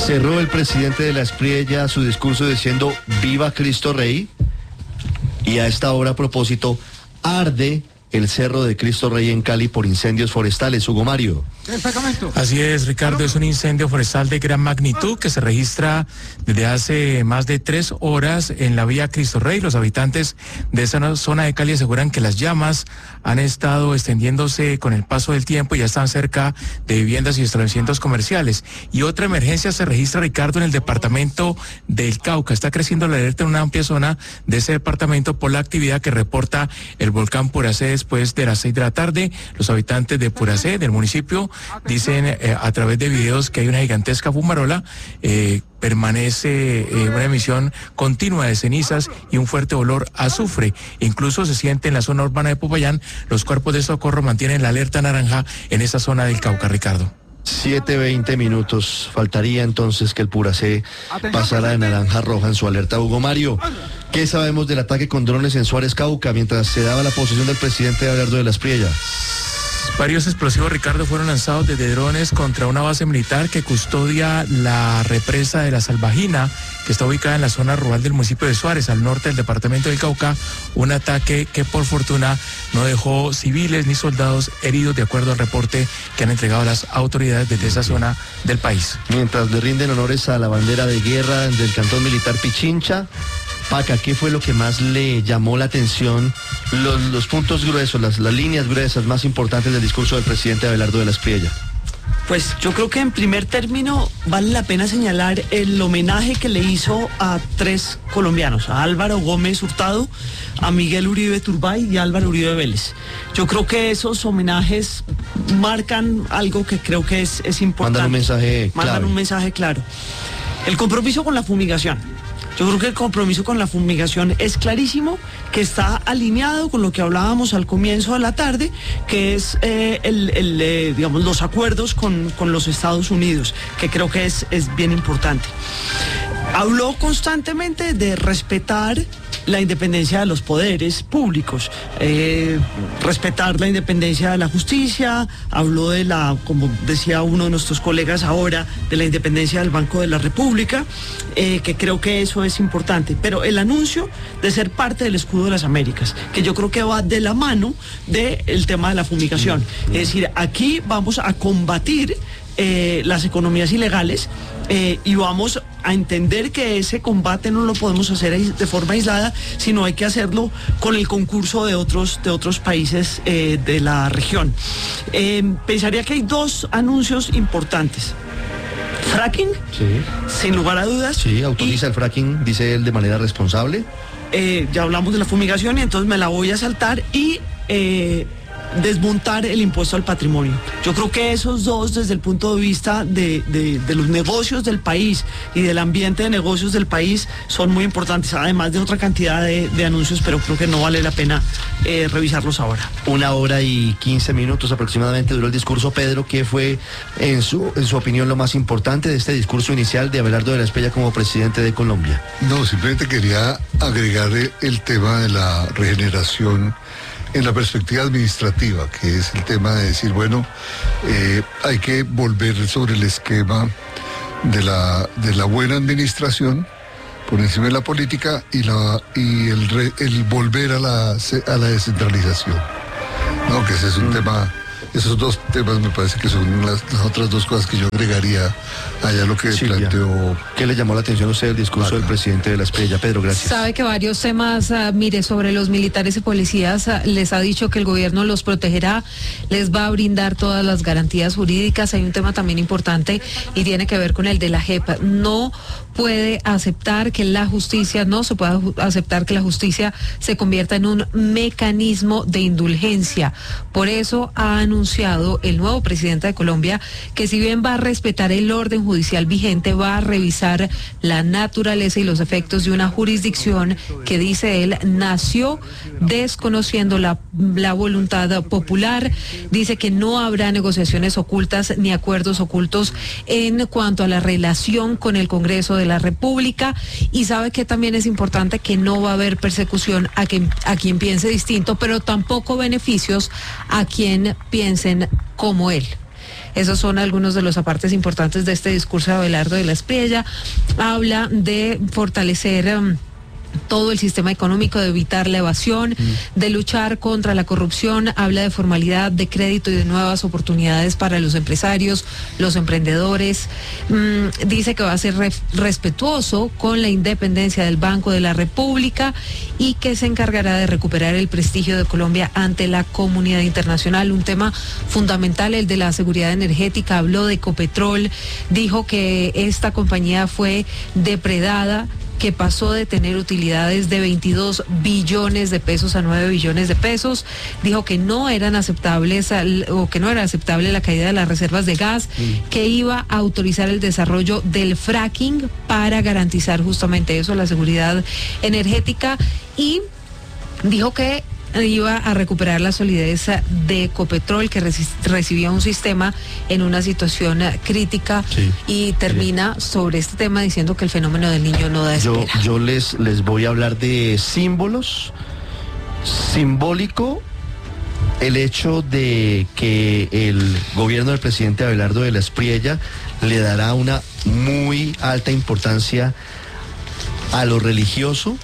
Cerró el presidente de la Espriella su discurso diciendo "Viva Cristo Rey", y a esta hora, a propósito, arde el Cerro de Cristo Rey en Cali por incendios forestales. Hugo Mario. Así es, Ricardo, es un incendio forestal de gran magnitud que se registra desde hace más de 3 horas en la vía Cristo Rey. Los habitantes de esa zona de Cali aseguran que las llamas han estado extendiéndose con el paso del tiempo y ya están cerca de viviendas y establecimientos comerciales. Y otra emergencia se registra, Ricardo, en el departamento del Cauca. Está creciendo la alerta en una amplia zona de ese departamento por la actividad que reporta el volcán Puracé después de las 6 de la tarde. Los habitantes de Puracé, del municipio, dicen a través de videos que hay una gigantesca fumarola, permanece una emisión continua de cenizas y un fuerte olor a azufre. Incluso se siente en la zona urbana de Popayán. Los cuerpos de socorro mantienen la alerta naranja en esa zona del Cauca, Ricardo. 7:20 minutos. Faltaría entonces que el Puracé pasara de naranja a roja en su alerta. Hugo Mario, ¿qué sabemos del ataque con drones en Suárez, Cauca, mientras se daba la posesión del presidente Abelardo de la Espriella? Varios explosivos, Ricardo, fueron lanzados desde drones contra una base militar que custodia la represa de la Salvajina, que está ubicada en la zona rural del municipio de Suárez, al norte del departamento del Cauca. Un ataque que por fortuna no dejó civiles ni soldados heridos, de acuerdo al reporte que han entregado las autoridades desde esa zona del país. Mientras le rinden honores a la bandera de guerra del cantón militar Pichincha, Paca, ¿qué fue lo que más le llamó la atención? Los puntos gruesos, las líneas gruesas más importantes del discurso del presidente Abelardo de la Espriella. Pues yo creo que en primer término vale la pena señalar el homenaje que le hizo a 3 colombianos, a Álvaro Gómez Hurtado, a Miguel Uribe Turbay y a Álvaro Uribe Vélez. Yo creo que esos homenajes marcan algo que creo que es importante. Mandan un mensaje claro. El compromiso con la fumigación. Yo creo que el compromiso con la fumigación es clarísimo, que está alineado con lo que hablábamos al comienzo de la tarde, que es digamos, los acuerdos con los Estados Unidos, que creo que es bien importante. Habló constantemente de respetar la independencia de los poderes públicos, respetar la independencia de la justicia, habló de como decía uno de nuestros colegas ahora, de la independencia del Banco de la República, que creo que eso es importante, pero el anuncio de ser parte del escudo de las Américas, que yo creo que va de la mano del tema de la fumigación, es decir, aquí vamos a combatir las economías ilegales, y vamos a entender que ese combate no lo podemos hacer de forma aislada, sino hay que hacerlo con el concurso de otros países de la región. Pensaría que hay 2 anuncios importantes. Fracking, sí, sin lugar a dudas. Sí, autoriza el fracking, dice él, de manera responsable. Ya hablamos de la fumigación y entonces me la voy a saltar, y desmontar el impuesto al patrimonio. Yo creo que esos 2, desde el punto de vista de los negocios del país y del ambiente de negocios del país, son muy importantes, además de otra cantidad de anuncios, pero creo que no vale la pena revisarlos ahora. 1:15 minutos aproximadamente duró el discurso. Pedro, ¿qué fue en su opinión lo más importante de este discurso inicial de Abelardo de la Espriella como presidente de Colombia? No, simplemente quería agregar el tema de la regeneración en la perspectiva administrativa, que es el tema de decir, bueno, hay que volver sobre el esquema de la buena administración por encima de la política y el volver a la descentralización, ¿no? Que ese es un tema. Esos 2 temas me parece que son las otras 2 cosas que yo agregaría allá lo que planteó. ¿Qué le llamó la atención a usted el discurso del presidente de la Espriella? Pedro, gracias. Sabe que varios temas, mire, sobre los militares y policías, les ha dicho que el gobierno los protegerá, les va a brindar todas las garantías jurídicas. Hay un tema también importante y tiene que ver con el de la JEP. No se puede aceptar que la justicia se convierta en un mecanismo de indulgencia. Por eso ha anunciado el nuevo presidente de Colombia que, si bien va a respetar el orden judicial vigente, va a revisar la naturaleza y los efectos de una jurisdicción que, dice él, nació desconociendo la voluntad popular. Dice que no habrá negociaciones ocultas ni acuerdos ocultos en cuanto a la relación con el Congreso de la República, y sabe que también es importante que no va a haber persecución a quien piense distinto, pero tampoco beneficios a quien piensen como él. Esos son algunos de los apartes importantes de este discurso de Abelardo de la Espriella. Habla de fortalecer todo el sistema económico, de evitar la evasión, de luchar contra la corrupción, habla de formalidad, de crédito y de nuevas oportunidades para los empresarios, los emprendedores. Dice que va a ser respetuoso con la independencia del Banco de la República y que se encargará de recuperar el prestigio de Colombia ante la comunidad internacional. Un tema fundamental, el de la seguridad energética. Habló de Ecopetrol, dijo que esta compañía fue depredada, que pasó de tener utilidades de 22 billones de pesos a 9 billones de pesos. Dijo que no eran aceptables o que no era aceptable la caída de las reservas de gas, que iba a autorizar el desarrollo del fracking para garantizar justamente eso, la seguridad energética, y dijo que iba a recuperar la solidez de Ecopetrol, que recibía un sistema en una situación crítica, y termina sobre este tema diciendo que el fenómeno del Niño no da espera. Yo les voy a hablar de símbolos. Simbólico el hecho de que el gobierno del presidente Abelardo de la Espriella le dará una muy alta importancia a lo religioso.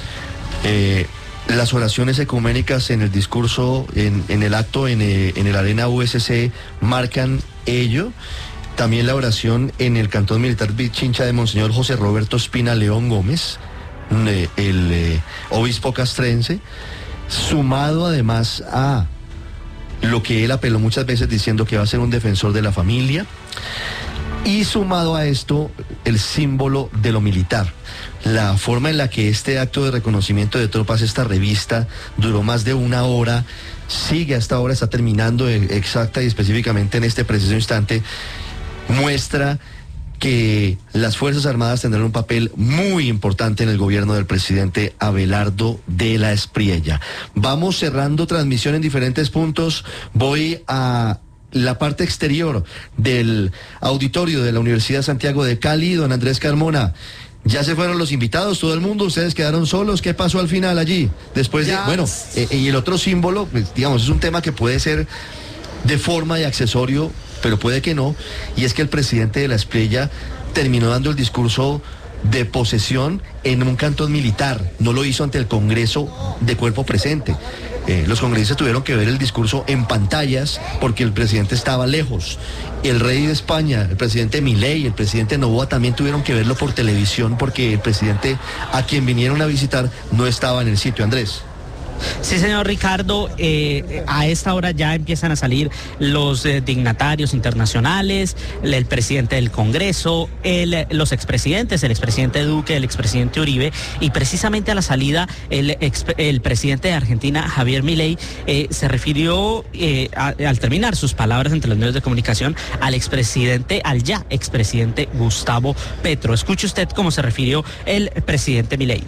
Las oraciones ecuménicas en el discurso, en el acto en el Arena USC marcan ello. También la oración en el Cantón Militar Pichincha de Monseñor José Roberto Espina León Gómez, el obispo castrense, sumado además a lo que él apeló muchas veces diciendo que va a ser un defensor de la familia, y sumado a esto el símbolo de lo militar. La forma en la que este acto de reconocimiento de tropas, esta revista, duró más de una hora, sigue hasta ahora, está terminando exacta y específicamente en este preciso instante, muestra que las Fuerzas Armadas tendrán un papel muy importante en el gobierno del presidente Abelardo de la Espriella. Vamos cerrando transmisión en diferentes puntos. Voy a la parte exterior del auditorio de la Universidad Santiago de Cali. Don Andrés Carmona, ya se fueron los invitados, todo el mundo, ustedes quedaron solos. ¿Qué pasó al final allí? Después de, y el otro símbolo, pues, digamos, es un tema que puede ser de forma y accesorio, pero puede que no, y es que el presidente de la Espriella terminó dando el discurso de posesión en un cantón militar, no lo hizo ante el Congreso de cuerpo presente. Los congresistas tuvieron que ver el discurso en pantallas porque el presidente estaba lejos. El rey de España, el presidente Milei, el presidente Noboa también tuvieron que verlo por televisión porque el presidente a quien vinieron a visitar no estaba en el sitio. Andrés. Sí, señor Ricardo, a esta hora ya empiezan a salir los dignatarios internacionales, el presidente del Congreso, los expresidentes, el expresidente Duque, el expresidente Uribe, y precisamente a la salida el presidente de Argentina, Javier Milei, se refirió al terminar sus palabras entre los medios de comunicación al ya expresidente Gustavo Petro. Escuche usted cómo se refirió el presidente Milei.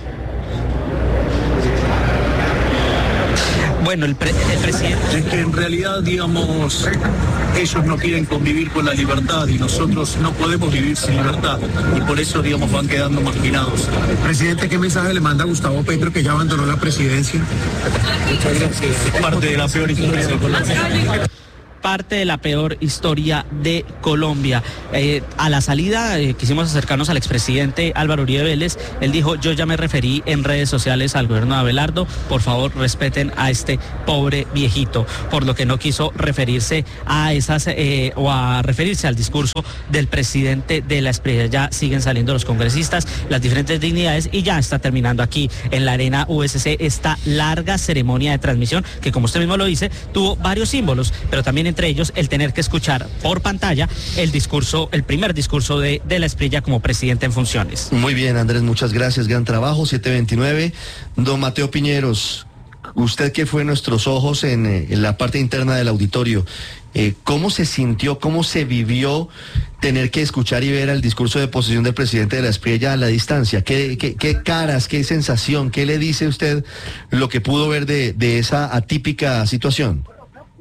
Bueno, el presidente... Es que en realidad, digamos, ellos no quieren convivir con la libertad y nosotros no podemos vivir sin libertad y por eso, digamos, van quedando marginados. Presidente, ¿qué mensaje le manda a Gustavo Petro, que ya abandonó la presidencia? Muchas gracias. Es parte de la peor historia de Colombia. Parte de la peor historia de Colombia. A la salida quisimos acercarnos al expresidente Álvaro Uribe Vélez. Él dijo: yo ya me referí en redes sociales al gobierno de Abelardo, por favor respeten a este pobre viejito, por lo que no quiso referirse a esas o a referirse al discurso del presidente de la Espriella. Ya siguen saliendo los congresistas, las diferentes dignidades, y ya está terminando aquí en la Arena USC esta larga ceremonia de transmisión que, como usted mismo lo dice, tuvo varios símbolos, pero también entre ellos el tener que escuchar por pantalla el primer discurso de la Espriella como presidente en funciones. Muy bien, Andrés, muchas gracias, gran trabajo, 7:29. Don Mateo Piñeros, usted que fue nuestros ojos en la parte interna del auditorio, ¿cómo se sintió, cómo se vivió tener que escuchar y ver el discurso de posesión del presidente de la Espriella a la distancia? ¿Qué caras, qué sensación, qué le dice usted lo que pudo ver de esa atípica situación?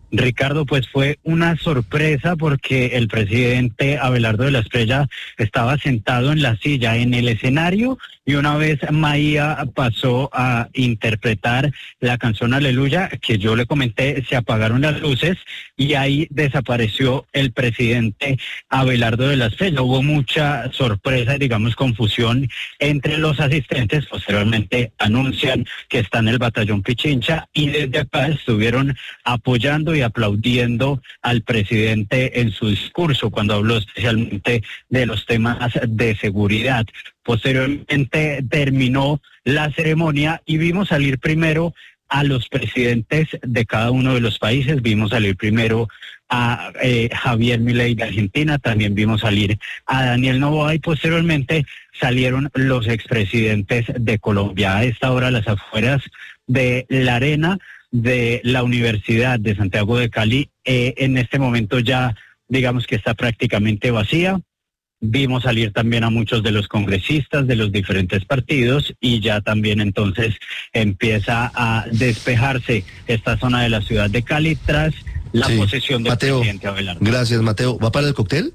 Ricardo, pues fue una sorpresa porque el presidente Abelardo de la Espriella estaba sentado en la silla en el escenario y una vez Maía pasó a interpretar la canción Aleluya, que yo le comenté, se apagaron las luces y ahí desapareció el presidente Abelardo de la Espriella. Hubo mucha sorpresa, digamos, confusión entre los asistentes. Posteriormente anuncian que está en el batallón Pichincha y desde acá estuvieron apoyando y aplaudiendo al presidente en su discurso cuando habló especialmente de los temas de seguridad. Posteriormente terminó la ceremonia y vimos salir primero a los presidentes de cada uno de los países. Vimos salir primero a Javier Milei de Argentina, también vimos salir a Daniel Noboa y posteriormente salieron los expresidentes de Colombia. A esta hora, las afueras de la arena de la Universidad de Santiago de Cali, en este momento ya digamos que está prácticamente vacía. Vimos salir también a muchos de los congresistas de los diferentes partidos y ya también entonces empieza a despejarse esta zona de la ciudad de Cali tras la posesión del presidente Abelardo. Gracias, Mateo. ¿Va para el cóctel?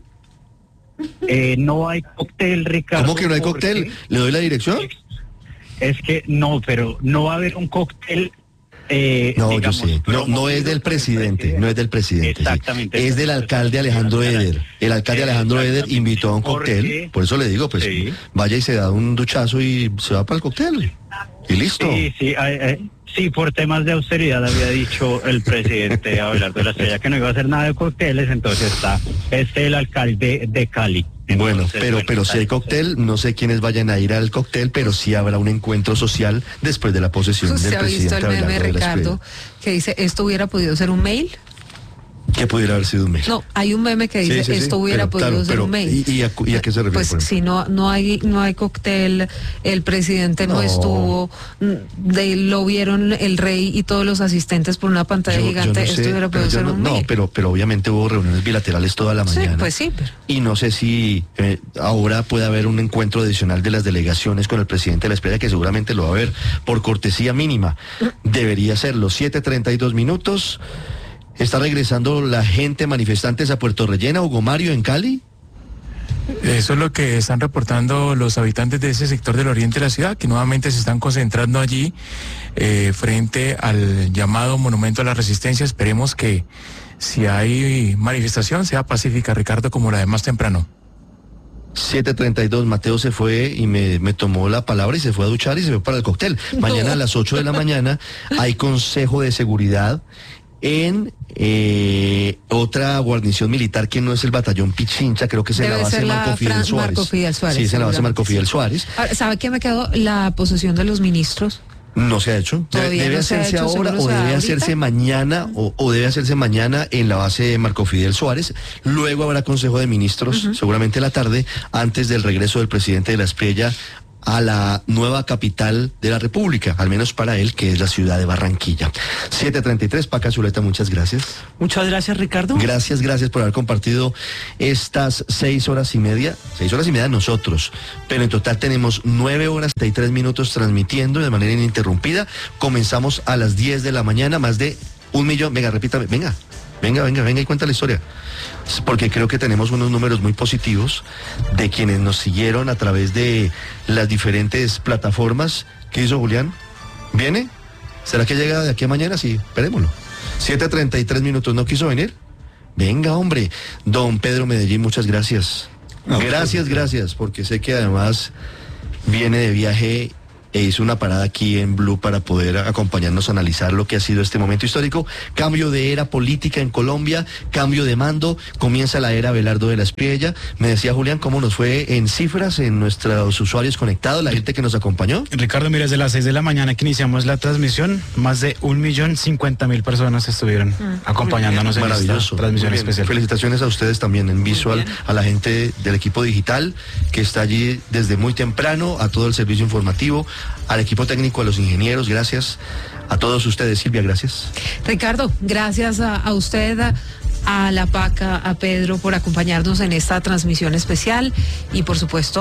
No hay cóctel, Ricardo. ¿Cómo que no hay cóctel? ¿Le doy la dirección? Es que no, pero no va a haber un cóctel. No, digamos, yo sé. No es del presidente, no es del presidente. Exactamente. Sí. Es del alcalde Alejandro Eder. El alcalde Alejandro Eder invitó a un cóctel. Por eso le digo, pues vaya y se da un duchazo y se va para el cóctel. Y listo. Sí, por temas de austeridad había dicho el presidente Abelardo de la Espriella que no iba a hacer nada de cócteles, entonces está el alcalde de Cali. Entonces, bueno, pero si hay cóctel, no sé quiénes vayan a ir al cóctel, pero sí habrá un encuentro social después de la posesión del presidente Abelardo de la Espriella. ¿Usted ha visto el meme, Ricardo, que dice, esto hubiera podido ser un mail? ¿Qué pudiera haber sido un mail? No, hay un meme que dice, esto hubiera podido ser un mail. ¿Y a qué se refiere? Pues si no hay cóctel, el presidente no estuvo, lo vieron el rey y todos los asistentes por una pantalla gigante, esto hubiera podido ser un mail. No, pero obviamente hubo reuniones bilaterales toda la mañana. Sí, pues sí. Y no sé si ahora puede haber un encuentro adicional de las delegaciones con el presidente de la Espriella, que seguramente lo va a haber por cortesía mínima. Debería serlo. 7:32 minutos. ¿Está regresando la gente manifestantes a Puerto Rellena, Hugo Mario, en Cali? Eso es lo que están reportando los habitantes de ese sector del oriente de la ciudad, que nuevamente se están concentrando allí frente al llamado Monumento a la Resistencia. Esperemos que si hay manifestación sea pacífica, Ricardo, como la de más temprano. 7:32, Mateo se fue y me tomó la palabra y se fue a duchar y se fue para el cóctel. Mañana a las 8 de la mañana hay consejo de seguridad en otra guarnición militar que no es el batallón Pichincha, creo que es en la base Marco Fidel Suárez. Sí, es en la base Marco Fidel Suárez. Ahora, ¿sabe qué me quedó? La posesión de los ministros. No se ha hecho. Debe hacerse ahora o debe hacerse mañana o debe hacerse mañana en la base Marco Fidel Suárez. Luego habrá consejo de ministros, seguramente en la tarde, antes del regreso del presidente de la Espriella a la nueva capital de la República, al menos para él, que es la ciudad de Barranquilla. 7:33, Paca Zuleta, muchas gracias. Muchas gracias, Ricardo. Gracias por haber compartido estas 6 horas y media. 6 horas y media nosotros, pero en total tenemos 9 horas y 3 minutos transmitiendo de manera ininterrumpida. Comenzamos a las 10 de la mañana, más de 1 millón. Venga, repítame, venga y cuenta la historia. Porque creo que tenemos unos números muy positivos de quienes nos siguieron a través de las diferentes plataformas. ¿Qué hizo Julián? ¿Viene? ¿Será que llega de aquí a mañana? Sí, esperémoslo. 7:33 minutos, ¿no quiso venir? Venga, hombre. Don Pedro Medellín, muchas gracias. Gracias, porque sé que además viene de viaje e hizo una parada aquí en Blue para poder acompañarnos a analizar lo que ha sido este momento histórico. Cambio de era política en Colombia, cambio de mando, comienza la era Abelardo de la Espriella. Me decía Julián cómo nos fue en cifras en nuestros usuarios conectados, la gente que nos acompañó. Ricardo, mira, desde las 6 de la mañana que iniciamos la transmisión, más de 1.050.000 personas estuvieron acompañándonos en esta transmisión especial. Felicitaciones a ustedes también en visual, a la gente del equipo digital que está allí desde muy temprano, a todo el servicio informativo, al equipo técnico, a los ingenieros, gracias a todos ustedes. Silvia, gracias. Ricardo, gracias a usted, a la Paca, a Pedro por acompañarnos en esta transmisión especial y por supuesto